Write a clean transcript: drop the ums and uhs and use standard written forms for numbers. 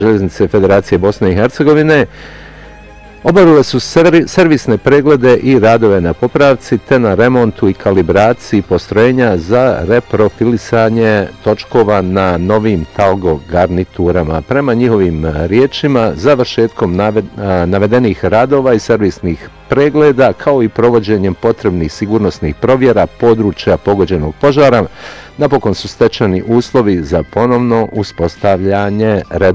željeznice Federacije Bosne i Hercegovine obavile su servisne preglede i radove na popravci te na remontu i kalibraciji postrojenja za reprofilisanje točkova na novim talgo garniturama. Prema njihovim riječima, završetkom navedenih radova i servisnih pregleda, kao i provođenjem potrebnih sigurnosnih provjera područja pogođenog požara, napokon su stečeni uslovi za ponovno uspostavljanje